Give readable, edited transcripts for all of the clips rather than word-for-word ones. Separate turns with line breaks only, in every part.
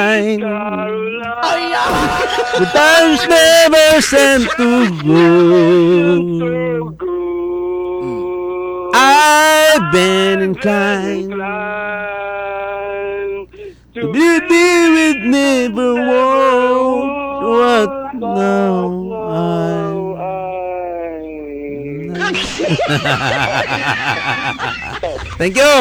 The time's never sent to go. I've been inclined to be with never what now Thank you.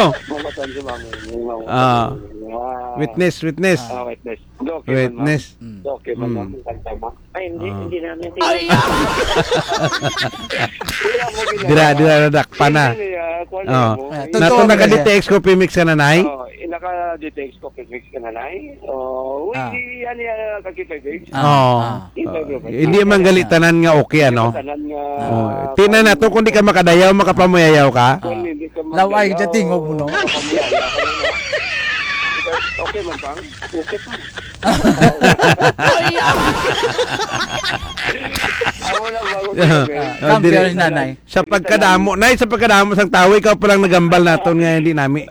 Witness.
Witness.
Witness.
Okay, ay, hindi namin.
Dira dakpa na. Nato naka-detect ko pimix ka nanay?
Naka-detect ko pimix ka nanay. Hindi yan kakipay-big.
Hindi man galitanan nga okay, ano? Tinan na to, kung di ka makadayaw, makapamuyayaw ka?
Laway, datingog mo, no?
Okay man bang? Okay pa.
Kampiyon nanay.
Sa pagkadamo sang tao, ikaw palang nagambal naton nga hindi nami.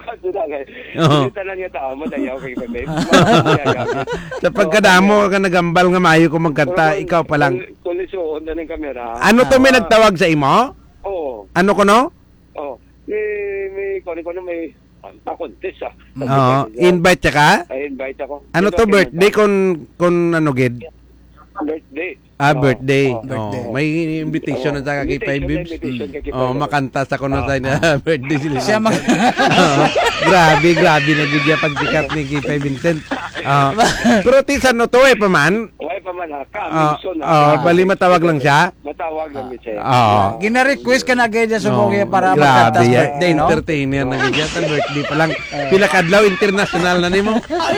Sa pagkadamo ka nagambal nga maayo ko magkanta, ikaw palang. Ano to may nagtawag sa imo?
Oo.
Ano ko no?
Oo. May may contest
invite ka?
Invite ako.
Ano to birthday kon ano gid?
Birthday.
Birthday. May invitation na sa kay Five Bibs. Makanta sa kuno sa birthday sila.
Siya
grabe na gid ya pagsikat ni kay Five Vincent. Pero tisan no to paman.
Paman
bali matawag lang siya.
Matawag lang siya.
Gina-request ka na gid sa Bogey para magkanta sa birthday, no?
Entertainer na gid sa birthday pa lang. Pila kadlaw international na nimo.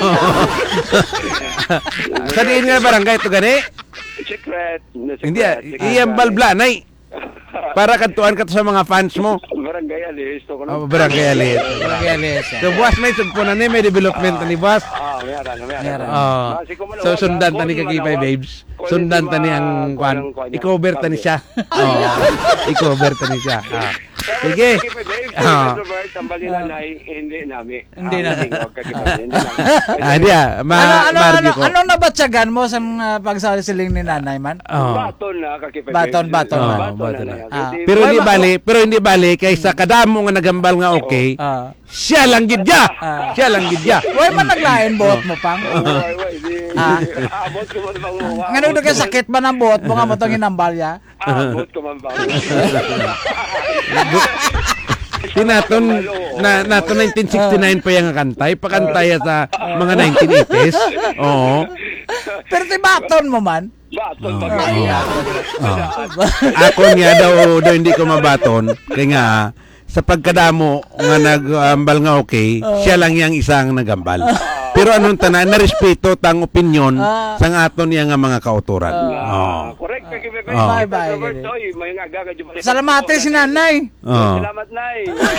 Sa diin nga barangay to gani?
Secret.
Hindi, iyang balblanay. Para kantuan ka to sa mga fans mo.
Barangay Alis.
Barangay Alis. So, buwas may sumpunan ni, may development ni buwas.
Meron.
So, sundan tani kagipay, babes. Sundan tani ang kwan. I-cover tani siya. I-cover tani siya. Sige.
Hindi namin.
Ano nabatsagan mo sa pagsaliling ni nanay man?
Baton na kakipay.
Baton.
Pero hindi bali kaysa kadamo nga nagambal nga okay. Siya lang gid ya.
Way man naglain buot mo pang.
Abot ko man bang mo.
Ngano daw sakit ba ng buot mo nga mo tong inambal ya?
Abot ko man bang.
Naton 1969 pa yung kantay, pakantay sa mga 1980s. Oo.
Pero baton mo man.
Baton
Ako niya daw hindi ko mabaton kaya nga sa pagkadamo nga nagambal nga okay, siya lang yang isang nagambal. Pero anong tanan na respeto tang opinion sang aton niya nga mga kauturan.
Correct.
Bye. Salamat si nanay.
Salamat nay.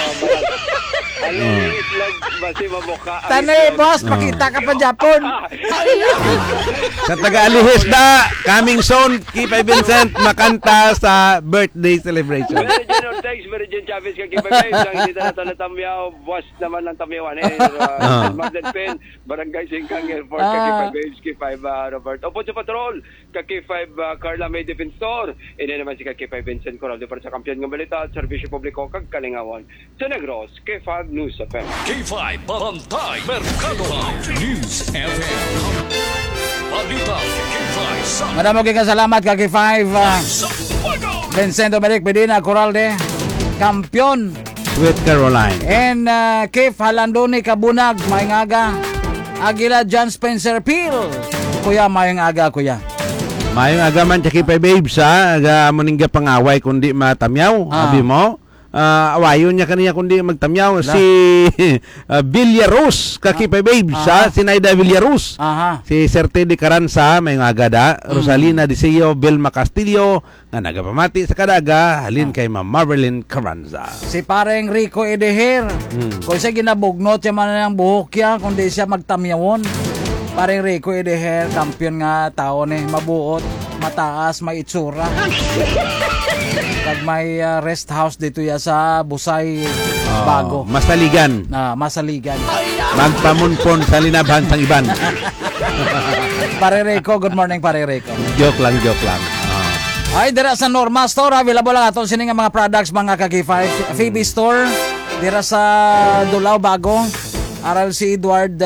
Itlog basi mabuka.
Tanay boss, pakita ka pa Japon.
Sa taga-Alihis da, coming soon, Kipay Vincent makanta sa birthday celebration.
Virgin Chavez kay Kipay Vincent, hindi na natamyaw, boss naman ng tamyawan Magdan Pen, Barangay Singkang Airport kay Kipay Vincent, Kipay Robert. Opo sa patrol, kay Kipay Carla May Defensor. Ini naman si kay Kipay Vincent Coral para sa kampiyon ng balita at serbisyo publiko kag Kalingawan. Sa Negros, K5 News FM.
K5 Bantay Mercado News FM. Balita K5 sa
Maraming salamat kay K5 Vincent Dominic Medina Coralde, kampiyon
with Caroline.
And Kif Halandoni Kabunag, Mayang Aga. Agila John Spencer Peel. Kuya, Mayang Aga, kuya.
Mayang Aga man, tsaki pa babes, ha? Aga mo ningga pangaway kundi matamyaw. Sabi mo? Awayon niya kaniya kundi magtamyaw. Si Villarus, kakipay babes, ha? Si Naida Villarus. Si Sir Teddy Caranza, Mayang Aga da. Rosalina Diseo, Vilma Castillo, nga nagapamati sa kadaga, halin kay Ma'am Marvelyn Caranza.
Si pareng Rico Edeher. Kung siya ginabugnot siya man ng buhok yan, kundi siya magtamyawon. Pareng Rico Edeher, kampiyon nga tao ni mabuot, mataas, may itsura. Kag may rest house dito ya sa Busay Bago.
Masaligan.
Masaligan.
Magpamunpon sa linabhan sang iban.
Pare Rico, good morning Pare Rico.
Joke lang.
Ay, dira sa Norma Store, available lang aton sini nga mga products mga kaki-5. Phoebe Store, dira sa Dulao Bago. Aral si Edward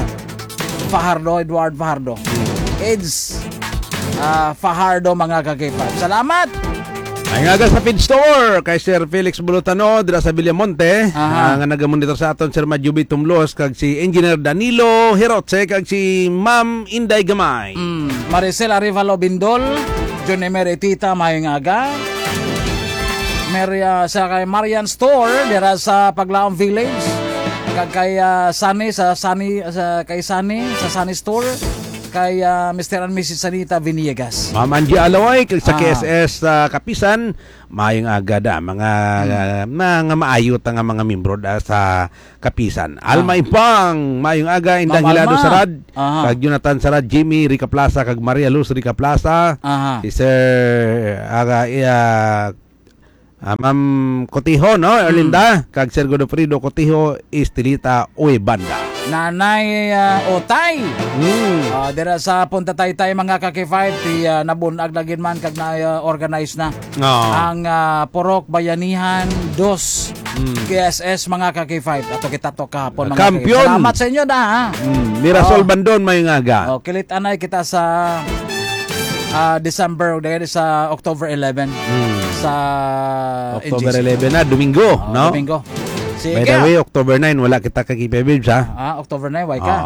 Fajardo. AIDS Fajardo mga kaki-5. Salamat!
Ay nga sa feed store kay Sir Felix Bulutano dira sa Villamonte nga nagamonitor sa aton Sir Majubi Tumlos kag si Engineer Danilo Hirotse kag si Ma'am Inday Gamay.
Maricel Arivalo Bindol, John Emeritita Mayong Aga. Sa kay Marian Store dira sa Paglaom Village. Kag kay Sunny sa Sunny Store. Kay Mr. and Mrs. Sanita Viniegas.
Ma'am Angie Alaway kag sa KSS Kapisan, mayong aga da mga maayot nga mga membro da sa Kapisan. Alma Impang, mayong aga Indang Hilado Sarad, kag Jonathan Sarad, Jimmy Rica Plaza kag Maria Luz Rica Plaza. Si Sir Ma'am Cotijo, no? Erlinda, kag Sir Godofredo Cotijo, Estelita Uebanda.
Nanay Otay. Dira sa Punta Taytay mga kaki-5 ti nabunag lagin man kag na-organize na ang Purok Bayanihan 2 KSS mga kaki-5. Ato kita to kahapon mga
Kampiyon.
Salamat sa inyo da ha.
Mirasol Bandon mayong aga.
Kilit anay kita sa December dahil sa October 11 sa
October 11 na Domingo, no?
Domingo. Sige.
By the way, October 9 wala kita kagipebibs ha.
October 9 why ka?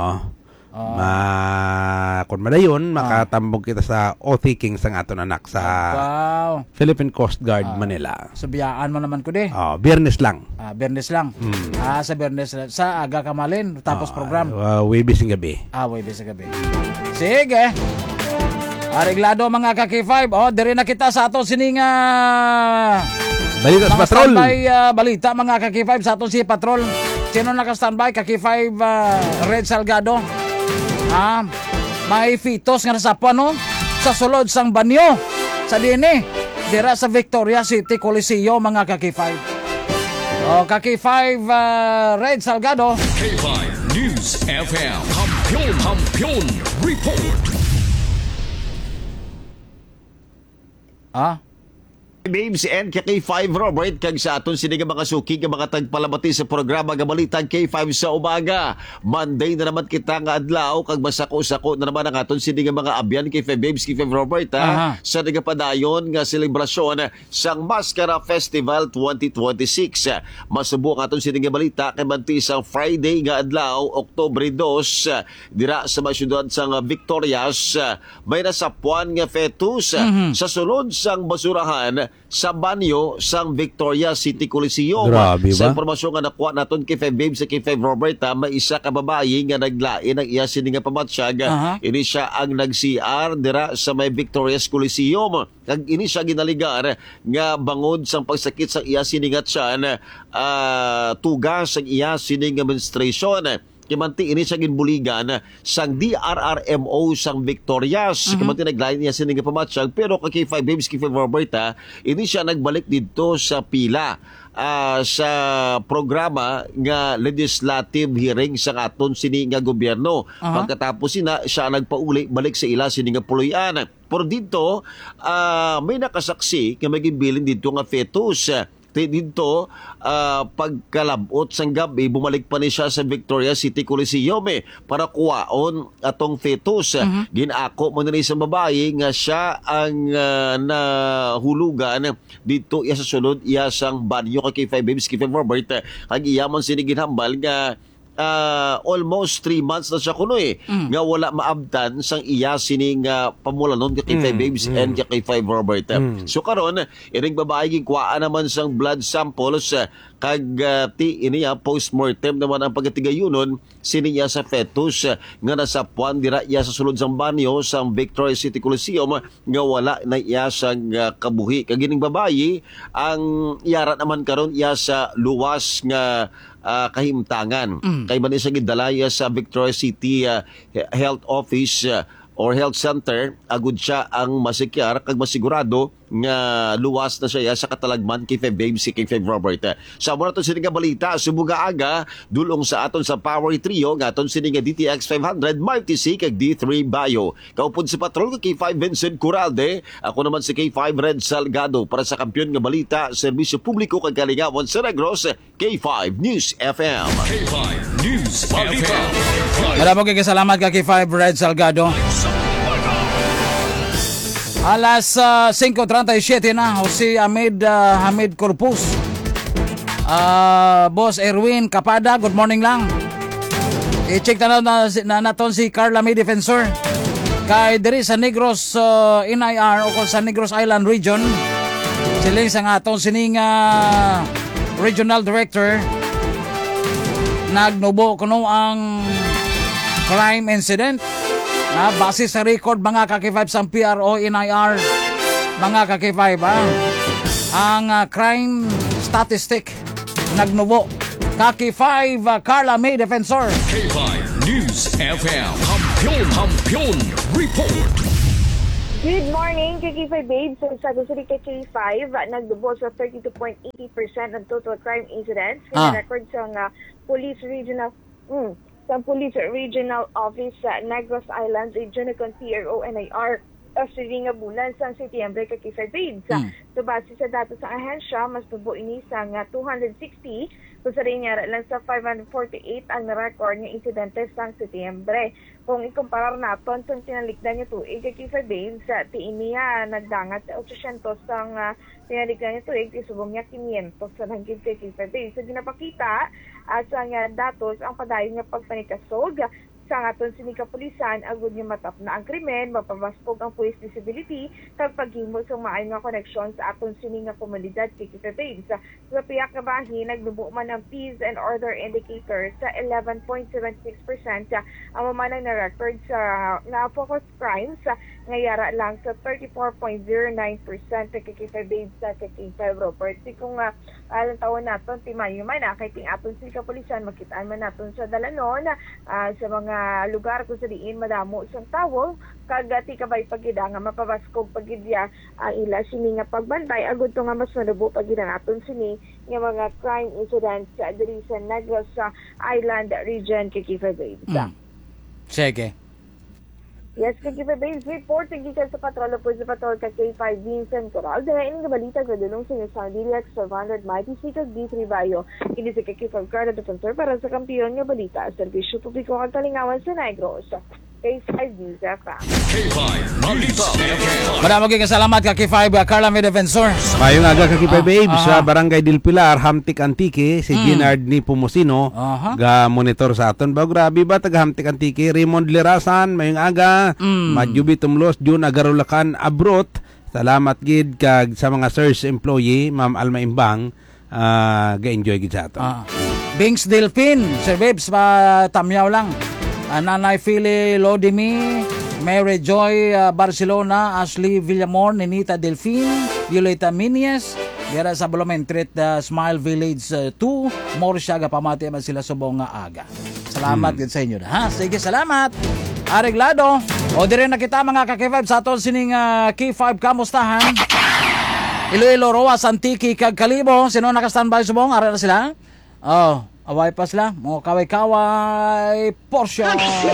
Kung madayon, makatambog kita sa O.T. King sa aton anak sa Philippine Coast Guard, Manila.
Sabiyaan mo naman ko di.
Biyernes lang.
Biyernes lang. Sa Biyernes sa aga kamalin tapos program.
Webis ng gabi.
Webis ng gabi. Sige. Areglado mga kaki-5. Diri na kita sa aton sining
Balita sa patrol.
Balita mga kaki-5 sa aton si patrol. Sino naka-standby? Kaki-5 Red Salgado. May fitos nga nasapuan no? Sa sulod sang banyo. Sa dini. Dira sa Victoria City Coliseo mga kaki-5. Kaki-5 Red Salgado.
K5 News FM. Kampiyon Report.
Babes and K5 Robert kag sa aton sini nga mga suki nga mga tagpalabati sa programa nga Balitang K5 sa umaga. Monday na naman kita nga adlaw kag masako-sako na naman ang aton sini nga mga abyan K5 Babes K5 Robert sa nagapadayon nga selebrasyon sang Mascara Festival 2026. Masubo ang aton sini nga balita kay manti sang Friday nga adlaw Oktubre 2 dira sa masyudad sang Victorias may nasapuan nga fetus sa sulod sang basurahan sa banyo sang Victoria City Coliseum.
Grabe ba?
Sa impormasyon nga nakuha naton kay K5 Babes sa K5 Robert may isa ka babae nga naglain ang iya sini nga pamatsyag. Ini siya ang nag-CR dira sa may Victoria's Coliseum. Kag ini siya ginaligar nga bangod sang pagsakit sa iya sini nga tiyan tugas sang iya sini nga menstruation. Kimanti ini siya ginbuligan sang DRRMO sang Victorias. Kimanti naglain niya sining pamatsyag pero kay K5 Babes K5 Roberta ini siya nagbalik dito sa pila sa programa nga legislative hearing sa aton sini nga gobyerno. Pagkatapos siya nagpauli balik sa ila sini nga puloy-an. Pero dito may nakasaksi nga magibilin dito nga fetus. Dito, pagkalabot sang gabi, bumalik pa ni siya sa Victoria City Coliseum para kuwaon atong fetus. Ginako mo na sa babae nga siya ang nahulugan dito iya sa sulod iya sang banyo kay K5 Babes K5 Robert. Kag iya man sinighinhambal nga almost 3 months na siya kuno nga wala maabtan sang iya sining pamulanon kay K5 Babes and kay K5 Robert. So karon ining babae gikuhaan naman sang blood samples kag ti iniya postmortem naman ang pagatigayunon siniya sa fetus nga nasapuan dira iya sa sulod sang banyo sang Victoria City Coliseum nga wala na iya sang kabuhi. Kag ining babae ang iyara naman karon iya sa luwas nga kahimtangan. Kay man siya gidalaya sa Victoria City Health Office or Health Center, agud siya ang masikyar kag masigurado nga luwas na siya sa katalagman K5 Babe si K5 Robert. Sa muna to sini nga balita sumuga aga dulong sa aton sa Power Trio nga aton sini nga DTX 500 Mark TC kag D3 Bayo. Kaupod si patrol ka K5 Vincent Curalde, ako naman si K5 Red Salgado para sa kampiyon nga balita, serbisyo publiko kag kalingawan sa Negros, K5 News FM.
K5 News FM.
Maraming salamat ka K5 Red Salgado. Alas 5:37 na, si Hamid Corpus. Boss Erwin Kapada, good morning lang. I-check na naton si Carla May Defensor. Kay diri sa Negros NIR o sa Negros Island Region. Siling sa nga atong sining Regional Director nagnubo kuno ang crime incident base sa record mga kaki-5 sa PRO NIR mga kaki-5 ang crime statistic nagnubo kaki-5 Carla May Defensor.
K5 News FM. Hampion Report.
Good morning, K5 Babes. Sa City K5, nagdubo sa 32.80% ng total crime incidents. Record sa Police Regional Office sa Negros Island Region ng PRO NIR sa bulan sa Setyembre K5 Babes. So base sa datos sa ahensya, mas tubo ini sa 260 kung sa rin lang sa 548 ang na-record ng insidente sa Setyembre. Kung ikumparar natin itong tinalikdan niya tuig K5 Babes, tiiniya nagdangat sa 800 ang tinalikdan niya tuig, isubong niya 500 sa hanggang K5 Babes. So ginapakita at sa datos ang padayon niya pagpanikasog sa aton sinika pulisan agud niya matap na ang krimen, mapabaspog ang police visibility kag paghimo sa maayo nga koneksyon sa aton sininga komunidad K5 Babes. Sa piyak nga bahin nagdubo man ang peace and order indicator sa 11.76%, ang mamanang na record sa na focus crimes nga yara lang sa 34.09% sa K5 Babes sa K5 Robert. Kung alang taon naton timayo man kay ting aton sinika pulisan makitaan man naton sa dalanon sa mga lugar kung sa diin madamo isang tawo kagati kabay pagida nga mapabaskog pagidya ang ila sini nga pagbantay agud to nga mas manubo pagida naton sini nga mga crime incidents sa diri sa Negros Island Region K5 Babes.
Sige.
Yes, K5 Babes, reporting gikan sa patrol po sa patrol ka K5 Vincent Coral. Dahil ini nga balita sa dunong sa San DTX 500 Mighty Seekers D3 Bayo. Ini si K5 Carla Defensor para sa kampiyon nga balita. Serbisyo publiko kang kalingawan sa Negros. K5 News FM.
K5 Balita FM.
Maraming salamat ka K5 Carla May Defensor.
Mayong aga ka K5 Babes sa Barangay Del Pilar, Hamtik Antique, si Ginard ni Pumusino, ga monitor sa aton. Ba grabe ba taga Hamtik Antique, Raymond Lerasan, mayong aga, Madjubi Tumlos, Jun Agarulakan Abrot. Salamat gid kag sa mga search employee, Ma'am Alma Imbang, ga-enjoy gid sa aton.
Bings Delphin, Sir Babes, tamyaw lang. Nanay Philly Lodimi, Mary Joy Barcelona, Ashley Villamor, Ninita Delfin, Violeta Minies, dira sa Blumentritt, Smile Village 2, Morshaga pamati man sila subong nga aga. Salamat gid sa inyo ha. Sige, salamat. Areglado. O dire na kita mga ka-K5 sa aton sining K5 kamustahan. Iloilo, Roas, Antique, kag Kalibo. Sino naka-standby subong? Ara na sila? Away pa sila. Mga kaway-kaway portion.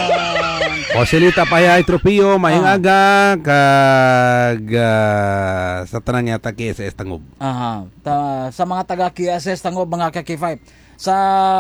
O silita pa ay tropio, mayong aga, kag sa tanan niya KSS Tangob.
Sa mga taga KSS Tangob, mga ka-K5. Sa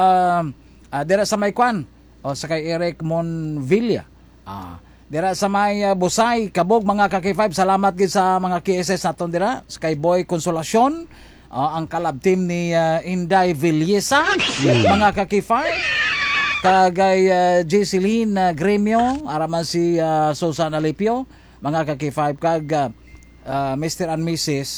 dira sa Maykwan, o sa kay Eric Monvilla. Dira sa may Busay, Kabog, mga ka-K5. Salamat gid sa mga KSS naton dira. Sa kay Boy Consolacion, ang kalab team ni Inday Villesa, mga ka-K5. Kagay Jesseline Gremio, araman si Susan Alipio, mga ka-K5. Kag Mr. and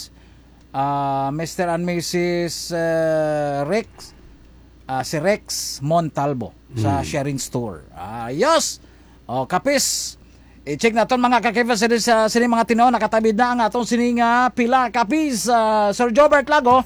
Mrs. Rex, si Rex Montalbo sa Sharing Store. Ayos! Kapis! I-check naton mga ka-K5 sa sini mga tinaw nakatabid na ang atong sining pila kapis Sir Jobert Lago.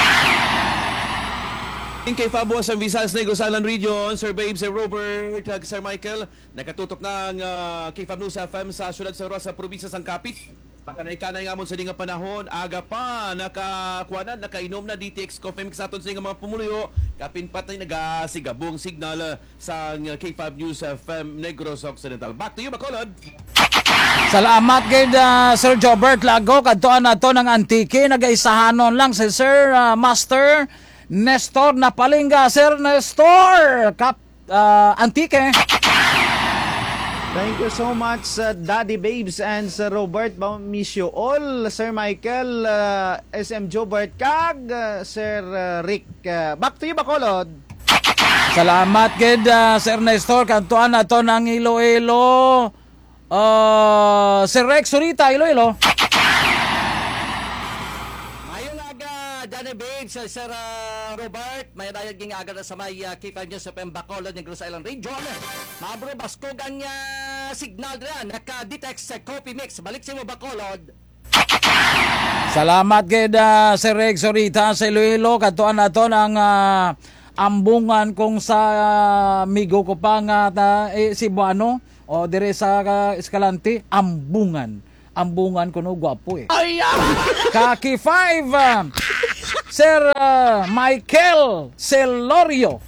Kay Fabo sa Visayas Negros Island Region, Sir Babe, Sir Robert, Sir Michael, nakatutok na ang K5 News FM sa syudad sa Roa sa probinsya sang Kapit. Pakanay-kanay nga mo sa nga panahon, aga pa, nakakwanan, nakainom na DTX Coffee Mix aton sa mga pumuluyo. Kapinpat na nagasigabong signal sa K5 News FM Negros Occidental. Back to you, Bacolod.
Salamat kay Sir Jobert Lago. Kadtuan nato ng Antique. Nagaisahanon lang si Sir Master Nestor Napalingga. Sir Nestor, Antique.
Thank you so much, Daddy Babes and Sir Robert. Miss you all. Sir Michael, SM Jobert Kag, Sir Rick. Back to you, Bacolod.
Salamat kay Sir Nestor. Kadtuan nato ng Iloilo. Sir Rex Surita, Iloilo.
Mayong aga, Danny Babes, Sir Robert, may dayag ging aga na sa may K5 News FM Bacolod, Negros Island Region. Mabro, basko gang signal na naka-detect sa Coffee Mix. Balik sa mo, Bacolod.
Salamat kay Sir Rex Surita sa Iloilo. Katuan nato ng ambungan kung sa migo ko pa nga si Buano. O dire sa Escalante, ambungan kuno gwapo eh. Kaki 5, Sir Michael Celorio.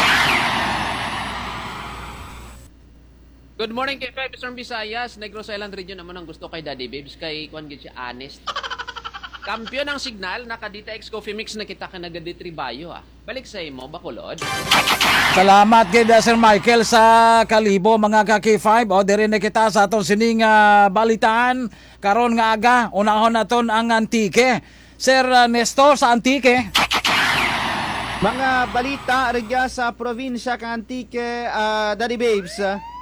Good morning kay Mr. Visayas, Negros Island Region naman ang gusto kay Daddy Babes kay kuan gid siya honest. Kampiyon ang signal, naka-DTX Coffee Mix na kita ka nagaditribayo Balik sa imo, Bacolod.
Salamat kay Sir Michael sa Kalibo, mga kaki-5. O, dire na kita sa atong sining balitaan. Karon nga aga, unahon naton ang Antique. Sir Nestor sa Antique.
Mga balita regya sa probinsya kang Antique, Daddy Babes.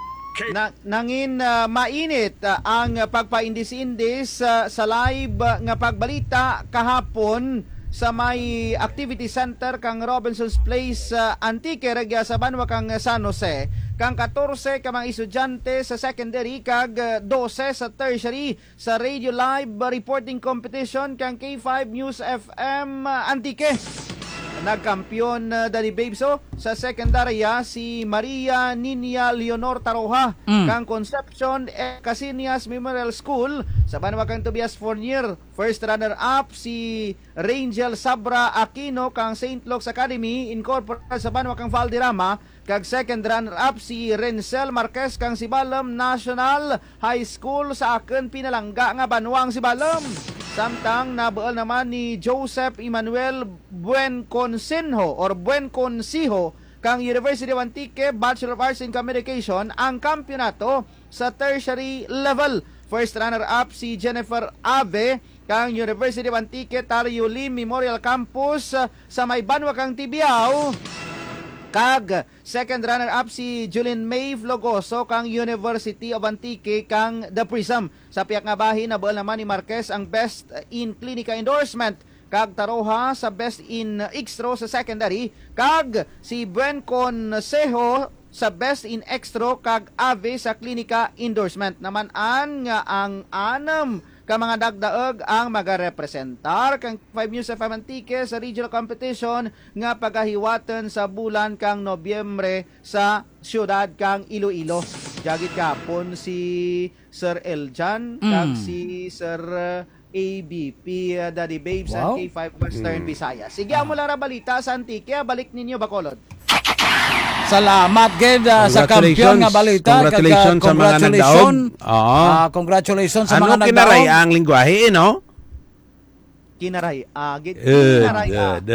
Nangin mainit ang pagpaindis-indis sa live nga pagbalita kahapon sa may activity center kang Robinson's Place Antique regya sa banwa kang San Jose. Kang 14 ka mga estudyante sa secondary kag 12 sa tertiary sa radio live reporting competition kang K5 News FM Antique. Nagkampiyon Daddy Babes sa sekundarya si Maria Ninia Leonor Taroha kang Concepcion Casinias Memorial School sa banwa kang Tobias Fournier. First runner up si Rangel Sabra Aquino kang St. Luke's Academy Incorporated sa banwa kang Valderrama. Kag second runner up si Rencel Marquez kang Sibalom National High School sa akin pinalangga nga banwang Sibalom. Samtang nabuol naman ni Joseph Emmanuel Buenconsiho kang University of Antique Bachelor of Arts in Communication ang kampyonato sa tertiary level. First runner up si Jennifer Ave kang University of Antique Tario Lim Memorial Campus sa may banwa kang Tibiao. Kag second runner up si Julian May Flogoso kang University of Antique kang The Prism. Sa piyak nga bahin nabuol naman ni Marquez ang best in clinica endorsement kag Taroha sa best in extro sa secondary kag si Buenconsiho sa best in extro kag Ave sa clinica endorsement. Naman nga ang anam ka mga dagdaog ang magarepresentar kang 5 News FM Antique sa regional competition nga pagahiwaton sa bulan kang Nobyembre sa siyudad kang Iloilo. Jagit kapon si Sir Eljan kag si Sir ABP Daddy Babes at K5 Western Visayas. Sige mo lang ra balita sa Antique, balik ninyo Bacolod.
Salamat gid sa kampiyon nga balita.
Congratulations sa mga nagdaog.
Congratulations sa
mga nagdaog. Ano kinaray ang lingwahe, no?
Kinaray. Gid kinaray.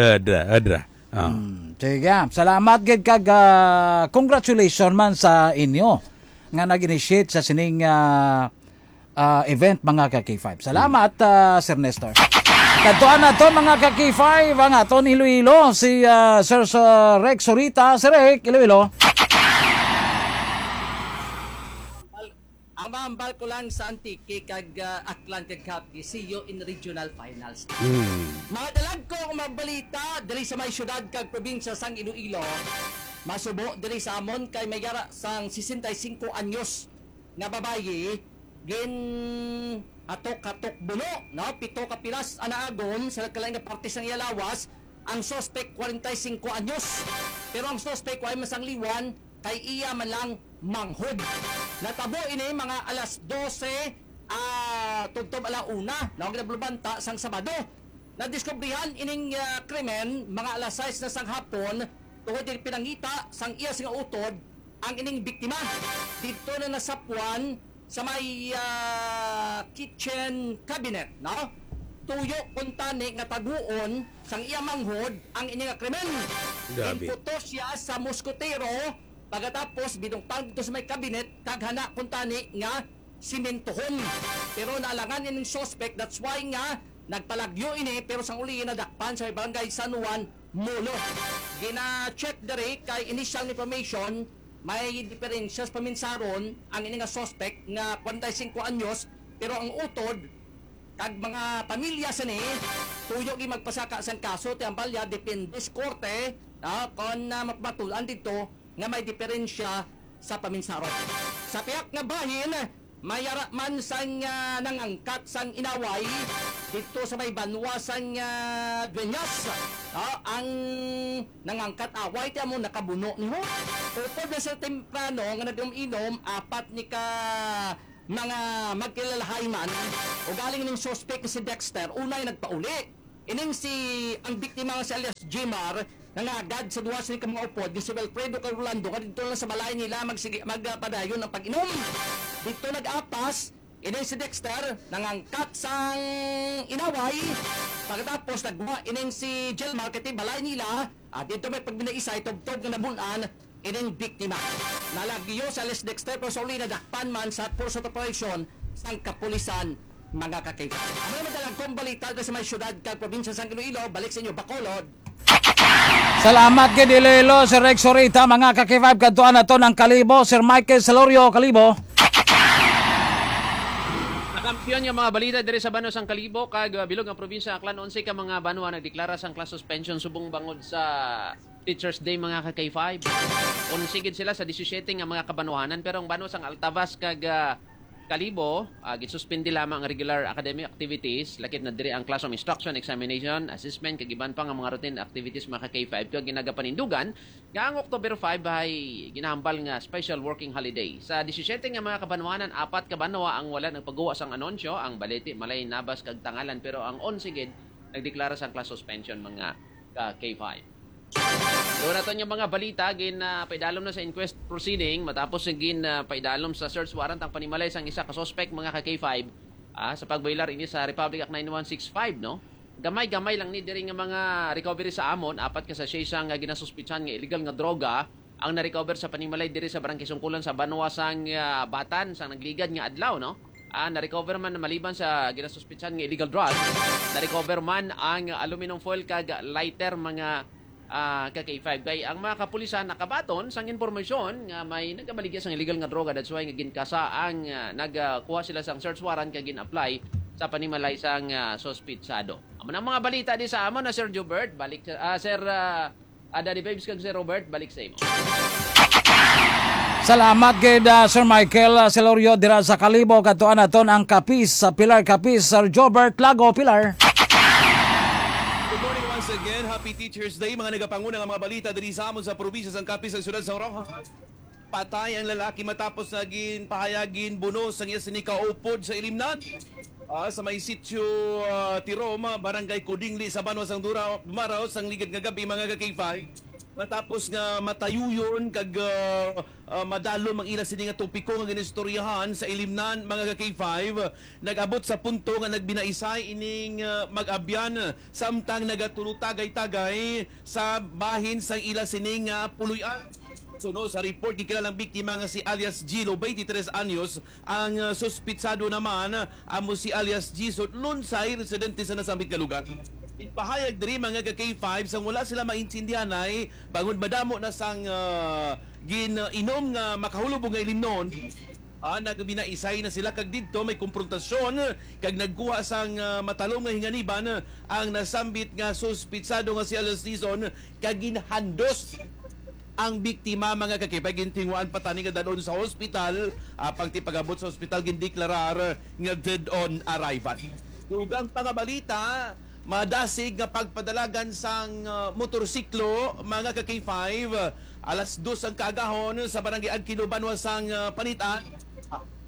Sige. Salamat gid kag congratulations man sa inyo nga nag-initiate sa sining event mga ka-K5. Salamat Sir Nestor. Katuan na to mga ka-K5 ang aton Iloilo si Sir Rex Sorita. Sir Rex, Iloilo.
Ang mahambal ko lang sa Antique kag Aklan kag Capi siyo in regional finals. Mga dalag ko ang mabalita diri sa may syudad kag probinsya sang Iloilo. Masubo diri sa amon kay may gara sang 65 anyos nga babayi gin atok buno, no? 7 ka pilas anaagon sa kalain nga parte sang Yalawas. Ang suspect 45 anyos. Pero ang suspect ay masangliwan kay iya man lang manghod. Natabo ini mga alas 12 tugtob alauna na ang ginablubanta sang Sabado. Nadiskubrihan ining krimen mga alas 6 na sang hapon tungod din pinangita sang iya nga utod ang ining biktima. Dito na nasapuan sa may kitchen cabinet, no? Tuyo kung tani nga taguon sang iya manghod ang ining krimen. Inputo siya sa muskotero pagkatapos bidungtang dito sa may cabinet kaghana kung tani nga simentohon. Pero naalangan ining suspect, that's why nga nagpalagyo ini pero sang uli nadakpan sa barangay San Juan, Molo. Gina-check dere kay initial information may diferensyas paminsaron ang ini nga suspect nga 45 anyos pero ang utod kag mga pamilya sa ni tuyo gi magpasaka sang kaso ti ambalya depende sa korte kon mapatulan dito nga may diferensya sa paminsaron. Sa piyak nga bahin mayara man sang nangangkat sang inaway dito sa may banwa sang Dueñas. Ang nangangkat away ti amo nakabuno ni ho. Upod na sa temprano nga nagum-inom apat ni ka mga magkilalahay man o galing ng suspect si Dexter unay nagpauli. Ining si ang biktima nga si alias Jimar nangagad sa duwas ni mga upod ni si Wilfredo Carolando dito lang sa balay nila magpadayon ng pag-inom. Dito nag-apas ining si Dexter nangangkat sang inaway pagkatapos nagbuha ining si Jelmar kati balay nila dito may pagbinaisay tugtog nga nabulan ining biktima. Nalagyo sa alias Dexter pero sa uli nadakpan man sa pursuit operation sang kapulisan mga kakita. Ang mga madalang kong balita sa may syudad kag probinsya sang Iloilo, balik sa inyo Bacolod.
Salamat kay Iloilo, Sir Rex Sorita, mga kaki-5 kantuan na to ng Kalibo, Sir Michael Salorio, Kalibo.
Nakampiyon nga mga balita diri sa Banos ang Kalibo kag bilog nga probinsya Aklan 11 ka mga banwa nagdeklara sang class suspension subong bangod sa Teachers Day mga ka-K5. Unsigid sila sa 17 nga mga kabanwahanan pero ang Banos ang Altavas kag Kalibo, gisuspindi lamang ang regular academic activities, lakip na diri ang classroom instruction, examination, assessment, kag iban pa nga mga routine activities mga K5 kag ginagapanindugan nga ang October 5 ay ginahambal nga special working holiday. Sa 17 nga mga kabanwanan, 4 kabanwa ang wala nagpagawa sang anunsyo, ang Balete, Malay, Nabas kag Tangalan pero ang 11 gid nagdeklara sang class suspension mga K5. Doon nato yung mga balita paidalom na sa inquest proceeding matapos paidalom sa search warrant ang panimalay sang isa ka suspect mga ka K5 sa pagbaylar ini sa Republic Act 9165 no. Gamay-gamay lang ni diri nga mga recovery sa amon, 4 ka sa siyang ginasuspitsan nga illegal nga droga ang na-recover sa panimalay diri sa Barangay Sungkulan sa Banwa sang Batan sang nagligad nga adlaw no. Na-recover man maliban sa ginasuspitsan nga illegal drug, na-recover man ang aluminum foil kag lighter mga ka-K5 kay ang mga kapulisan nakabaton sang impormasyon nga may nagamaligya sang illegal nga droga that's why nga ginkasa ang nagkuha sila sang search warrant kag gin-apply sa panimalay sang suspitsado. Amo na mga balita di sa amon na Sir Jobert balik Sir Daddy Babes kag Sir Robert balik sa imo.
Salamat kay Sir Michael Celorio dira sa Kalibo katuan naton ang Kapis sa Pilar Kapis Sir Jobert Lago Pilar.
Once again, Happy Teacher's Day. Mga nagapanguna ng mga balita diri sa amon sa probinsya sang Capiz sa siyudad sa Oroco. Patay ang lalaki matapos naging pahayagin bunos ang iya sinikaupod sa ilimnan. Sa may sitio Tiroma, Barangay Kudingli sa Banwa sang Dumaraw sang ligad nga gabi mga ka-K5. Matapos nga matayuyon kag madalo mang ila sini nga topiko nga ginistoryahan sa ilimnan mga ka-K5 nag-abot sa punto nga nagbinaisay ining mag-abyan samtang nagatulutagay-tagay sa bahin sang ila sini nga puluyan. So no, sa report gikilalang biktima nga si alias Gilo, 23 anyos, ang suspitsado naman amo si alias G lunsay residente sa nasambit nga lugar. Ipahayag diri mga ka-K5 sang wala sila maintindihan ay bangod madamo na sang inom nga makahulubog nga ilimnon. Nagbinaisay na sila kag didto may komprontasyon kag nagkuha sang matalong nga hinganiban ang nasambit nga suspitsado nga si alias Dizon kag ginhandos ang biktima mga kakipay gintinguan patani nga dadon sa hospital pagtipagabot sa hospital gindeklarar nga dead on arrival. Dugang pangabalita madasig nga pagpadalagan sang motorsiklo mga ka-K5 alas 2 ang kaagahon sa barangay Agkino Banwa sang Panitan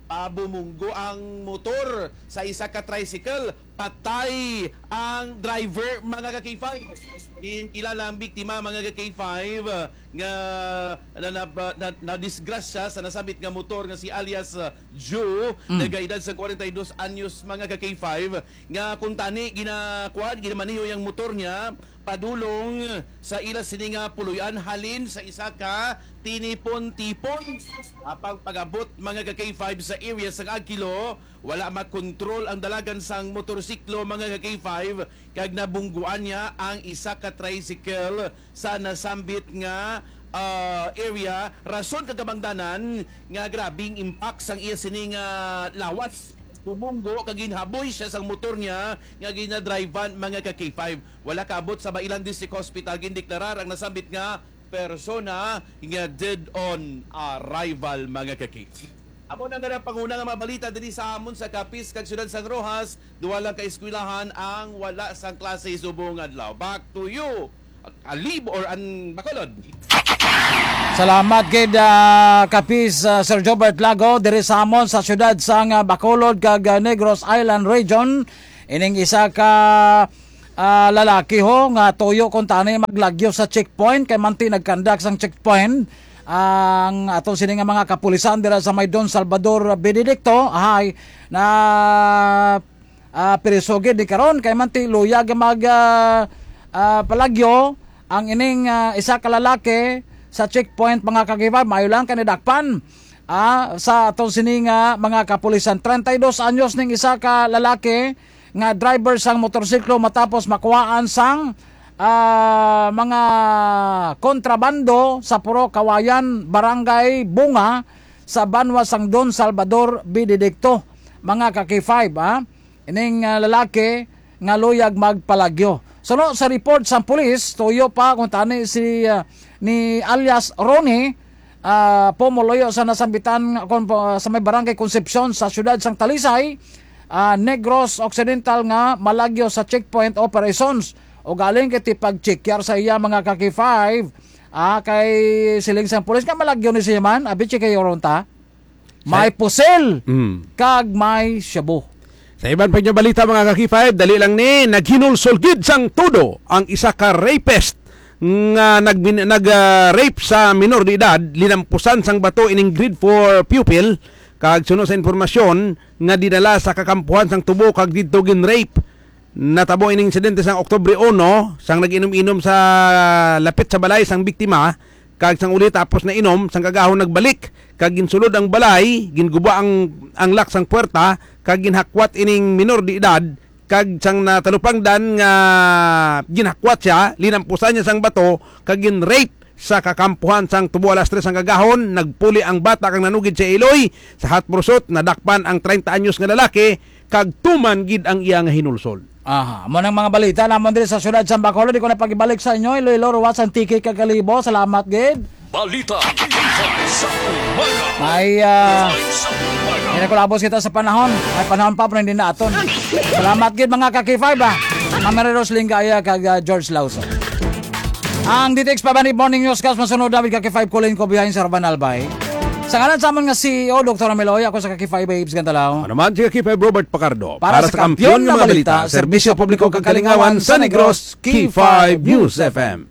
bumunggo ang motor sa isa ka tricycle, patay ang driver, mga ka-K5. Kilala ang biktima, mga ka-K5, nga na-disgrasya sa nasabit nga motor nga si alias Joe, nagaedad sa 42 anyos, mga ka-K5, nga kung tani ginamaniho yung motor niya padulong sa ila sini nga puluyan halin sa isa ka tinipon-tipon. Apang pag-abot, mga ka-K5 sa area sa Agkilo, wala makontrol ang dalagan sang motorsiklo, mga ka-K5, kag nabungguan niya ang isa ka tricycle sa nasambit nga area. Rason kagamangdanan nga grabing impact sang iya sini nga lawas. Bumunggo kag ginhaboy siya sang motor niya nga ginadrivean, mga ka-K5. Wala kaabot sa Bailan District Hospital gindeklarar ang nasambit nga persona nga dead on arrival, mga ka-K5. Amo na nga panguna nga mabalita diri sa amon sa Capiz kag Siyudad San Rojas, duwa lang ka eskwelahan ang wala sang klase subong adlaw. Back to you, Alib or Bacolod.
Salamat gid Capiz, Sir Jobert Lago diri sa amon sa siyudad sang Bacolod kag Negros Island Region. Ining isa ka lalaki ho nga tuyo kung tani maglagyo sa checkpoint kay manti nagkandak sang checkpoint ang atong sini nga mga kapulisan dira sa may Don Salvador Benedicto ay na pirisogid di karon kay manti luyag mag palagyo ang ining isa ka lalaki sa checkpoint, mga kagiba. Mayo lang kanidakpan sa atong sini nga mga kapulisan. 32 anyos ning isa ka lalaki nga driver sang motorsiklo matapos makuhaan sang mga kontrabando sa Puro Kawayan, Barangay Bunga sa Banwa sang Don Salvador Benedicto, mga ka-K5. Ining lalaki nga luyag magpalagyo. Suno sa report sa pulis, tuyo pa kung tani si ni alias Ronnie pumuloyo sa nasambitan sa may Barangay Concepcion sa siyudad sang Talisay, Negros Occidental nga malagyo sa checkpoint operations o galing kiti pag-checkyar sa iya, mga ka-K5 kay siling sang pulis nga malagyo ni siya man abi kay Oronta may pusel kag may shabu.
Sa iban pa niya balita, mga ka-K5, dali lang ni naghinulsolgid sang tudo ang isa ka rapist nga nag-rape sa minor de edad, linampusan sang bato ining grade 4 pupil kag suno sa informasyon nga dinala sa kakampuhan sang tubo kag didto gin-rape. Natabo ining insidente sang Oktubre 1 sang nag-inom-inom sa lapit sa balay sang biktima kag sang uli tapos na inom sang kagahon nagbalik kag ginsulod ang balay, ginguba ang lock sang puwerta kag ginhakwat ining minor de edad kag sang natalupang dan nga ginhakwat siya, linampusan niya sang bato kag gin-rape sa kakampuhan sang tubo alas 3 ang kagahon. Nagpuli ang bata kag nanugid sa iloy sa hatprosot, nadakpan ang 30 anyos nga lalaki kag tuman gid ang iya nga hinulsol.
Mo nang mga balita namon diri sa siyudad sa Bacolod. Di ko na pagibalik sa inyo Iloilo, Ruwas, Antique, Kagalibo. Salamat gid.
Balita sa umaga.
May nakulabos kita sa panahon. May panahon pa pero hindi na aton. Salamat gid, mga ka-K5 Mama Roslingaya kag George Lauso. Ang DTX Pabani Morning Newscast masunod David ka-K5 Colin ko behind sa Urban Albay. Sa ngalan sa amon nga CEO Dr. Meloy, ako sa ka-K5 Babes Gantalaw.
Naman si ka-K5 Robert Pacardo.
Para sa kampiyon nga balita, serbisyo publiko kag kalingawan sa Negros, K5 News FM.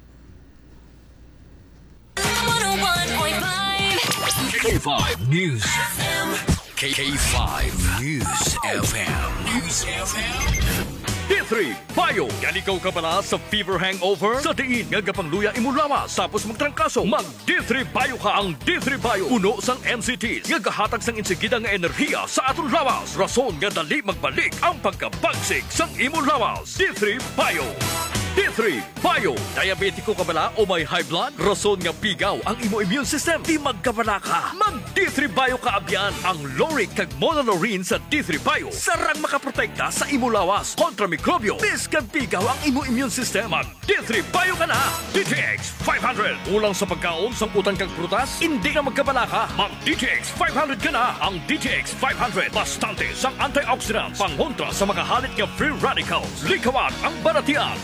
K5 News FM. K5 News FM. News FM. D3 Bio. Yan ikaw ka pala sa fever hangover? Sa diin nga gapangluya imong lawas tapos magtrangkaso. Mag D3 Bio ka. Ang D3 Bio uno sang MCTs nga gahatag sang insigida nga enerhiya sa aton lawas. Rason nga dali magbalik ang pagkabagsik sang imong lawas. D3 Bio. D3 Bio. Diabetiko ka bala o may high blood? Rason nga pigaw ang imo immune system. Di magkabala ka. Mag D3 Bio ka abyan. Ang Loric kag Monolorine sa D3 Bio sarang makaprotekta sa imo lawas kontra mikrobyo. Biskan pigaw ang imo immune system. Mag D3 Bio ka na. DTX 500. Ulang sa pagkaon sang utang kag prutas, hindi na magkabala ka. Mag DTX 500 ka na. Ang DTX 500 bastante sang antioxidants pangontra sa mga halit nga free radicals. Likawan ang baratian. Mag DTX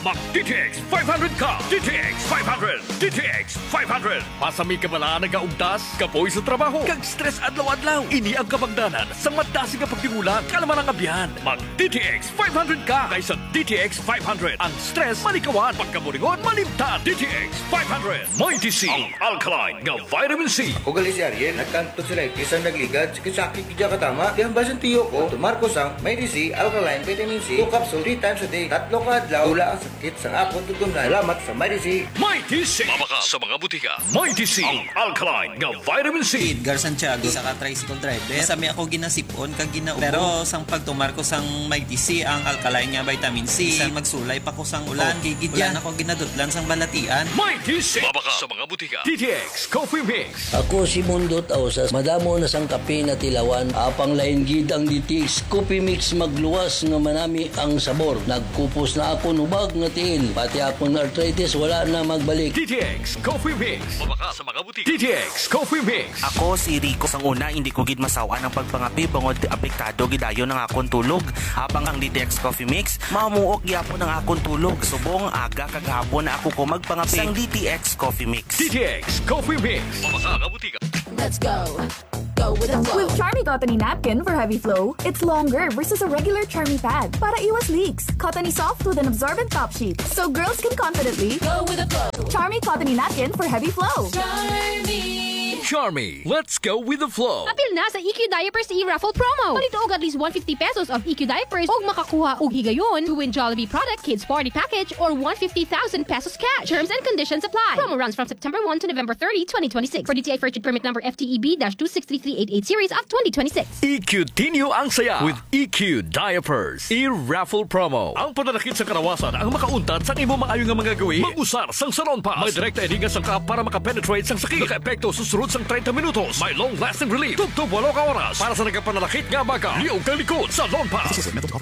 DTX 500 ka! DTX 500! DTX 500! Pasami ka bala nagaugtas, kapoy sa trabaho, kag stress adlaw-adlaw. Ini ang kabagdanan sa madasi nga pagtingulang kalaman ang abyan. Mag DTX 500 ka kaysa DTX 500. Ang stress malikawan, pagkaburingon malimtan. DTX 500. Mighty C, ang alkaline nga vitamin C.
O gali si Ariel, nagkanto sila isang nagligad, sakit kidya katama. Di ang basan tiyo ko, tumarko sang Mighty C, alkaline, vitamin C, 2 capsule 3 times a day. Tatlo ka adlaw, wala ang sakit sa akong tutungan. Salamat sa Mighty C.
Mighty C. Mabaka sa mga butika. Mighty C, ang alkaline nga vitamin C.
Edgar Santiago sa tricycle driver. Sami ako ginasipon kag ginaubo. Pero sang pagtumar ko sang Mighty C ang alkaline nga vitamin C. Isang magsulay pa ko sang ulan. Ulan ako ginadutlan sang balatian.
Mighty C. Mabaka sa mga butika. DTX Coffee Mix.
Ako si Mundo Tausas. Madamo na sang kape na tilawan. Apang lain gid ang DTX Coffee Mix magluwas nga manami ang sabor. Nagkupos na ako nubag nga tiil. Pati akong arthritis wala na magbalik.
DTX Coffee Mix. Mabaka sa mga butika. DTX Coffee Mix.
Ako si Rico. Sang una, hindi ko gid masawa ng pagpangapi bangod apektado gidayo ng akong tulog. Habang ang DTX Coffee Mix, mamuok gyapon ang akong tulog. Subong aga kag hapon na ako ko magpangapi sang DTX Coffee Mix.
DTX Coffee Mix. Mabaka ka butika.
Let's go. Go with the flow. With Charmy Cottony Napkin for heavy flow, it's longer versus a regular Charmy pad. Para iwas leaks. Cottony soft with an absorbent top sheet. So girls can confidently go with the flow. Charmy Cottony Napkin for heavy flow.
Charmy, let's go with the flow.
Apil na sa EQ Diapers e-raffle promo. Palito og at least 150 pesos of EQ Diapers og makakuha og higayon to win Jollibee product Kids Party Package or 150,000 pesos cash. Terms and conditions apply. Promo runs from September 1 to November 30, 2026. For DTI Purchase Permit Number FTEB-263388 Series of 2026.
EQ Tinyo ang saya with EQ Diapers e-raffle promo. Ang pananakit sa karawasan ang makauntad sa imo maayo nga mga gawi. Mag-usar sang Salon Pass. May direkta edinga sang ka para makapenetrate sang sakit. Naka-epekto susunod sang 30 minutos. May long-lasting relief. Tugtog 8 ka oras. Para sa nagkapanalakit nga baka. Liog kang likod. Salon Pass.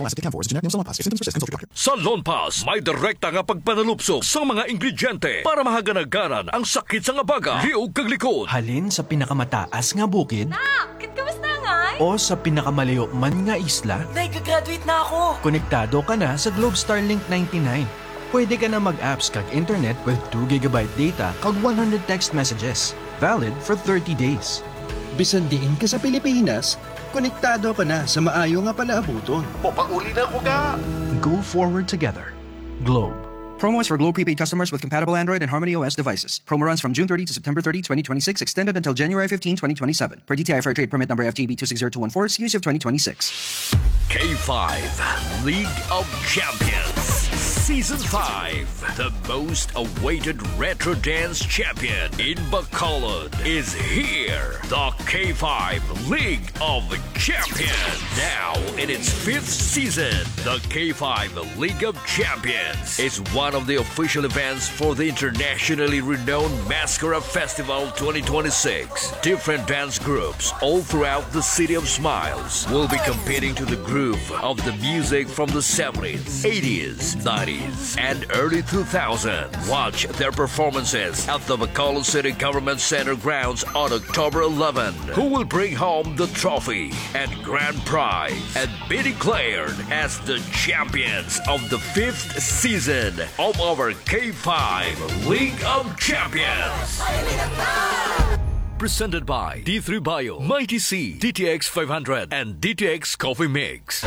Salon Pass. May direkta nga pagpanalupsok sa mga ingrediente para mahaganaganan ang sakit sa nga baga. Liog kang likod.
Halin sa pinakamataas nga bukid.
Kamusta nga?
O sa pinakamalayo man nga isla.
Nag-graduate na ako.
Konektado ka na sa Globe Starlink 99. Pwede ka na mag-apps kag internet with 2 GB data kag 100 text messages. Valid for 30 days.
Bisan diin ka sa Pilipinas, konektado ka na sa maayo nga palaabuton.
Papauli na ko ka!
Go forward together. Globe.
Promo is for Globe prepaid customers with compatible Android and Harmony OS devices. Promo runs from June 30 to September 30, 2026, extended until January 15, 2027. Per DTI Fair Trade Permit Number FTB 260214, series of 2026.
K5 League of Champions Season 5. The most awaited retro dance champion in Bacolod is here. The K5 League of Champions. Now in its 5th season, the K5 League of Champions is one of the official events for the internationally renowned Mascara Festival 2026. Different dance groups all throughout the City of Smiles will be competing to the groove of the music from the 70s, 80s, 90s, and early 2000s. Watch their performances at the Bacolod City Government Center grounds on October 11. Who will bring home the trophy and grand prize and be declared as the champions of the 5th season of our K5 League of Champions. Presented by D3 Bio, Mighty C, DTX 500, and DTX Coffee Mix.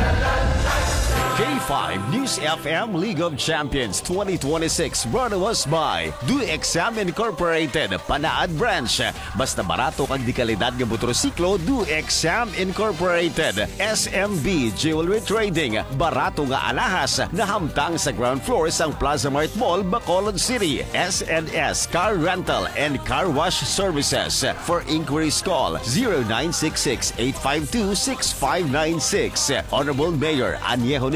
K5 News FM League of Champions 2026 brought to us by Do Exam Incorporated, Panaad Branch. Basta barato kang di kalidad nga motorsiklo, Do Exam Incorporated. SMB Jewelry Trading, barato nga alahas na hamtang sa ground floor sang Plaza Mart Mall, Bacolod City. SNS Car Rental and Car Wash Services. For inquiries, call 0966-852-6596. Honorable Mayor Añejo